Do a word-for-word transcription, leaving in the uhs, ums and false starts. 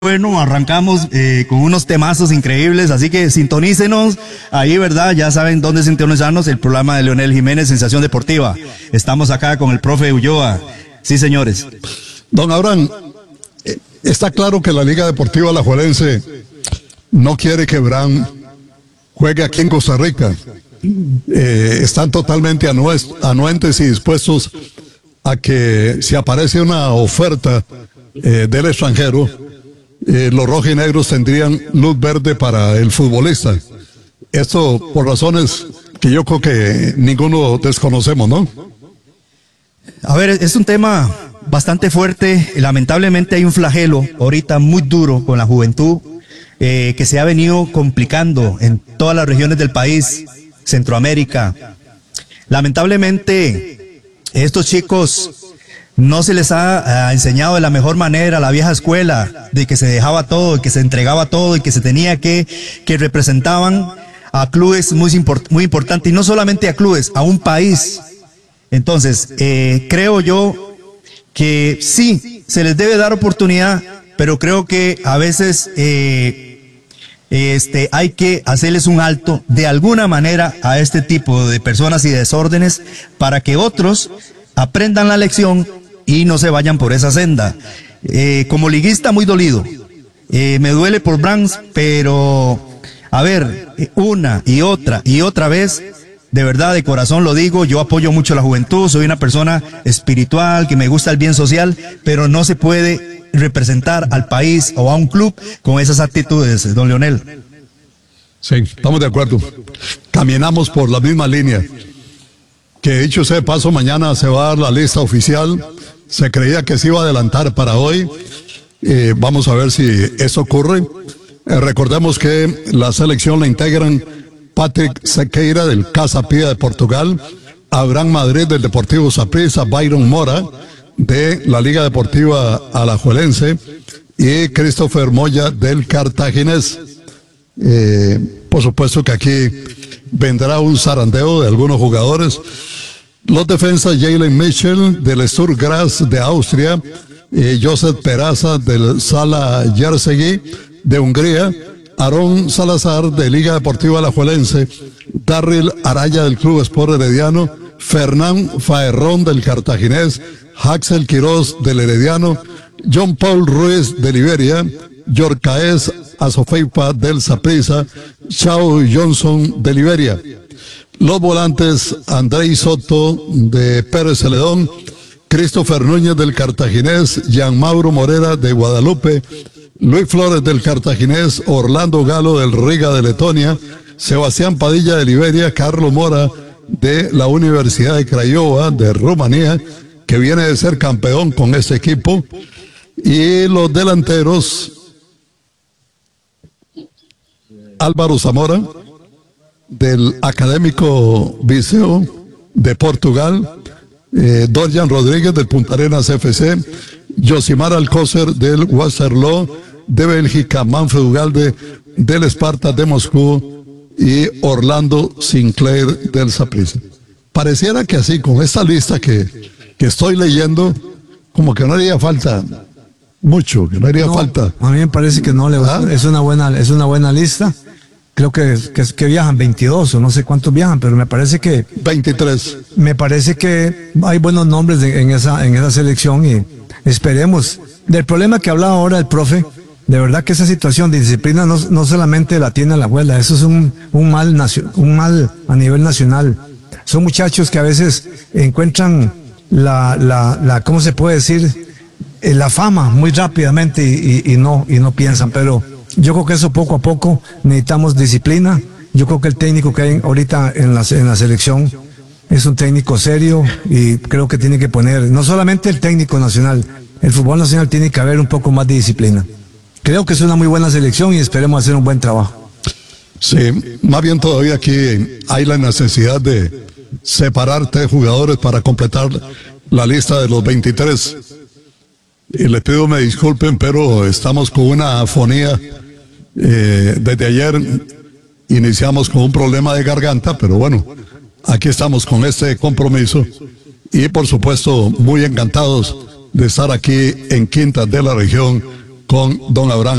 Bueno, arrancamos eh, con unos temazos increíbles, así que sintonícenos ahí, ¿verdad? Ya saben dónde sintonizarnos, el programa de Leonel Jiménez, Sensación Deportiva. Estamos acá con el profe Ulloa. Sí, señores. Don Abraham, está claro que la Liga Deportiva Alajuelense no quiere que Bran juegue aquí en Costa Rica. Eh, están totalmente anuentes y dispuestos a que si aparece una oferta eh, del extranjero, Eh, los rojinegros tendrían luz verde para el futbolista. Esto por razones que yo creo que ninguno desconocemos, ¿no? A ver, es un tema bastante fuerte. Lamentablemente hay un flagelo ahorita muy duro con la juventud eh, que se ha venido complicando en todas las regiones del país, Centroamérica. Lamentablemente estos chicos no se les ha uh, enseñado de la mejor manera la vieja escuela, de que se dejaba todo, de que se entregaba todo y que se tenía que, que representaban a clubes muy, import, muy importantes, y no solamente a clubes, a un país. Entonces, eh, creo yo que sí, se les debe dar oportunidad, pero creo que a veces eh, este, hay que hacerles un alto de alguna manera a este tipo de personas y desórdenes para que otros aprendan la lección y no se vayan por esa senda. Eh, como liguista muy dolido, eh, me duele por Brands, pero a ver, una y otra y otra vez, de verdad, de corazón lo digo, yo apoyo mucho a la juventud, soy una persona espiritual, que me gusta el bien social, pero no se puede representar al país o a un club con esas actitudes, don Leonel. Sí, estamos de acuerdo. Caminamos por la misma línea. Que dicho sea de paso, mañana se va a dar la lista oficial. Se creía que se iba a adelantar para hoy. Eh, vamos a ver si eso ocurre. Eh, recordemos que la selección la integran Patrick Sequeira del Casa Pia de Portugal, Abraham Madrid del Deportivo Saprissa, Byron Mora de la Liga Deportiva Alajuelense y Christopher Moya del Cartaginés. Eh, por supuesto que aquí vendrá un zarandeo de algunos jugadores. Los defensas Jalen Mitchell del Sturm de Austria, eh, Joseph Peraza del Sala Jersegui de Hungría, Aarón Salazar de Liga Deportiva Alajuelense, Darryl Araya del Club Sport Herediano, Fernán Faerrón del Cartaginés, Axel Quiroz del Herediano, John Paul Ruiz de Liberia, Yorcaes Azofeipa del Saprissa, Chao Johnson de Liberia. Los volantes Andrei Soto de Pérez Celedón, Christopher Núñez del Cartaginés, Jean Mauro Morera de Guadalupe, Luis Flores del Cartaginés, Orlando Galo del Riga de Letonia, Sebastián Padilla de Liberia, Carlos Mora de la Universidad de Craiova de Rumanía, que viene de ser campeón con este equipo, y los delanteros Álvaro Zamora del Académico Viseu de Portugal, eh, Dorian Rodríguez del Punta Arenas F C, Josimar Alcócer del Waterloo de Bélgica, Manfred Ugalde del Sparta de Moscú y Orlando Sinclair del Saprissa. Pareciera que así, con esta lista que, que estoy leyendo, como que no haría falta mucho, que no haría no, falta. A mí me parece que no le ¿Ah? es una buena, es una buena lista. Creo que, que, que viajan veintidós o no sé cuántos viajan, pero me parece que veintitrés. Me parece que hay buenos nombres de, en esa en esa selección y esperemos. Del problema que hablaba ahora el profe, de verdad que esa situación de disciplina no, no solamente la tiene la abuela, eso es un, un mal nacio, un mal a nivel nacional. Son muchachos que a veces encuentran la, la, la ¿cómo se puede decir? La fama muy rápidamente y, y, y no y no piensan, pero yo creo que eso poco a poco necesitamos disciplina. Yo creo que el técnico que hay ahorita en la, en la selección es un técnico serio y creo que tiene que poner, no solamente el técnico nacional, el fútbol nacional tiene que haber un poco más de disciplina. Creo que es una muy buena selección y esperemos hacer un buen trabajo. Sí, más bien todavía aquí hay la necesidad de separar tres jugadores para completar la lista de los veintitrés. Y les pido me disculpen, pero estamos con una afonía. Eh, desde ayer iniciamos con un problema de garganta, pero bueno, aquí estamos con este compromiso y por supuesto muy encantados de estar aquí en Quintas de la Región con don Abraham.